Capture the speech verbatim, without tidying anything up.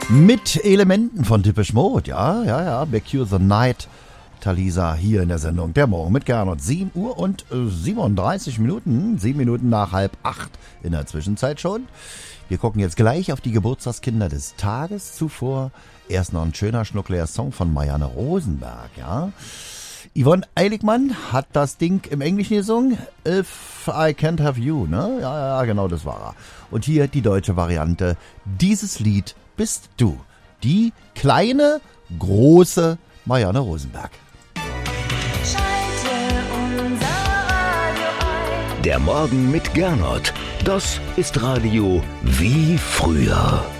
Mit Elementen von Depeche Mode, ja, ja, ja, Back You the Night, Talisa hier in der Sendung Der Morgen mit Gernot. sieben Uhr und siebenunddreißig Minuten, sieben Minuten nach halb acht in der Zwischenzeit schon. Wir gucken jetzt gleich auf die Geburtstagskinder des Tages. Zuvor erst noch ein schöner, schnuckliger Song von Marianne Rosenberg, ja. Yvonne Eiligmann hat das Ding im Englischen gesungen, If I Can't Have You, ne? Ja, ja, genau, das war er. Und hier die deutsche Variante, dieses Lied bist du. Die kleine, große Marianne Rosenberg. Der Morgen mit Gernot, das ist Radio wie früher.